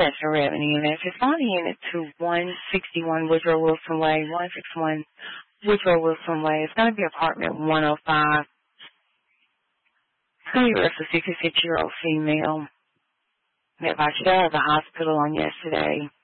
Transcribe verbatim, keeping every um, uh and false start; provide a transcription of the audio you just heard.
That's for revenue, and that's responding unit to one sixty-one Woodrow Wilson Way, one sixty-one Woodrow Wilson Way. It's going to be apartment one oh five. It's going to be a sixty-six-year-old female that got you out of the hospital on yesterday.